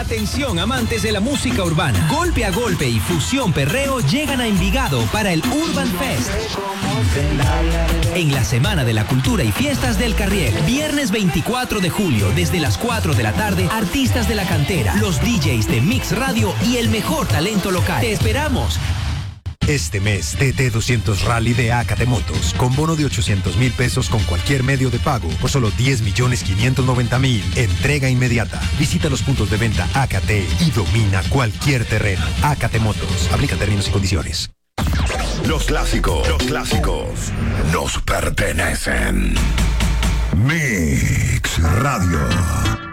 Atención, amantes de la música urbana. Golpe a Golpe y Fusión Perreo llegan a Envigado para el Urban Fest. En la Semana de la Cultura y Fiestas del Carriel. Viernes 24 de julio, desde las 4 de la tarde, artistas de la cantera, los DJs de Mix Radio y el mejor talento local. ¡Te esperamos! Este mes, TT 200 Rally de AKT Motos, con bono de 800,000 pesos con cualquier medio de pago, por solo 10,590,000. Entrega inmediata. Visita los puntos de venta AKT y domina cualquier terreno. AKT Motos. Aplica términos y condiciones. Los clásicos nos pertenecen. Mix Radio.